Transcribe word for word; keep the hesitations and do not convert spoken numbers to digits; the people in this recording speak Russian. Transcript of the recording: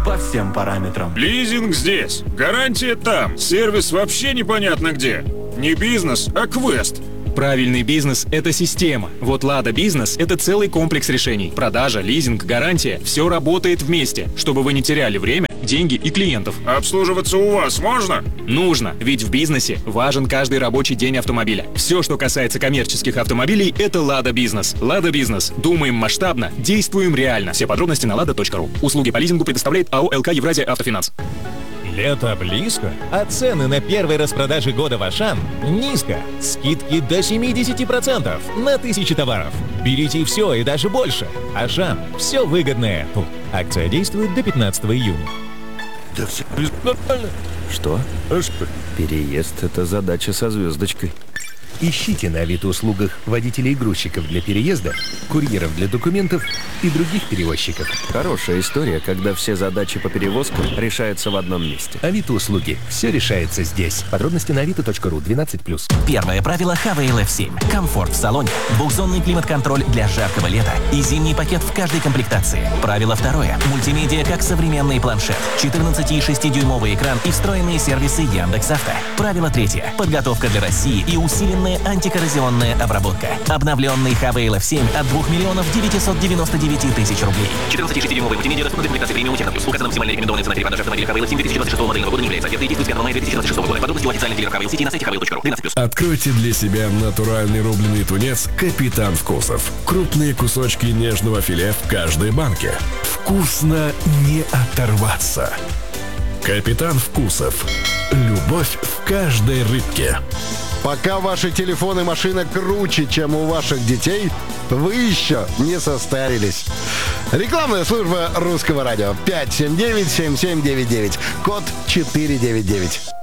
по всем параметрам. Лизинг здесь, гарантия там, сервис вообще непонятно где. Не бизнес, а квест. Правильный бизнес – это система. Вот Лада Бизнес – это целый комплекс решений. Продажа, лизинг, гарантия – все работает вместе, чтобы вы не теряли время, деньги и клиентов. Обслуживаться у вас можно? Нужно, ведь в бизнесе важен каждый рабочий день автомобиля. Все, что касается коммерческих автомобилей – это Лада Бизнес. Лада Бизнес. Думаем масштабно, действуем реально. Все подробности на лада точка ру. Услуги по лизингу предоставляет АО «ЛК Евразия Автофинанс». Лето близко, а цены на первой распродаже года в Ашан низко. Скидки до семьдесят процентов на тысячи товаров. Берите все и даже больше. Ашан. Все выгодное. Фу. Акция действует до пятнадцатого июня. Да все нормально. Что? Переезд — это задача со звездочкой. Ищите на Авито-услугах водителей-грузчиков для переезда, курьеров для документов и других перевозчиков. Хорошая история, когда все задачи по перевозкам решаются в одном месте. Авито-услуги. Все решается здесь. Подробности на авито точка ру. двенадцать плюс. Первое правило ха вэ эл эф семь. Комфорт в салоне. Двухзонный климат-контроль для жаркого лета и зимний пакет в каждой комплектации. Правило второе. Мультимедиа как современный планшет. четырнадцатишестидюймовый экран и встроенные сервисы Яндекс.Авто. Правило третье. Подготовка для России и усиленная антикоррозионная обработка. Обновленный ха вэ эл эф семь от двух миллионов девятисот девяноста девяти тысяч рублей. четырнадцатишестидюймовый мультимедиа доступна для комплектации премиум Техноплюс. Указана максимальная рекомендованная цена перепродажи автомобиля ха вэ эл эф семь две тысячи двадцать шестого модельного года не является ответной. Действует с пятого мая две тысячи двадцать шестого года. Подробности у официальных дилеров ха вэ эл сети на сайте ха вэ эл точка ру. двенадцать плюс. Откройте для себя натуральный рубленый тунец «Капитан Вкусов». Крупные кусочки нежного филе в каждой банке. Вкусно не оторваться. «Капитан Вкусов». Любовь в каждой рыбке. Пока ваши телефоны и машина круче, чем у ваших детей, вы еще не состарились. Рекламная служба Русского радио. пять семь девять семь семь девять девять. Код четыре девять девять.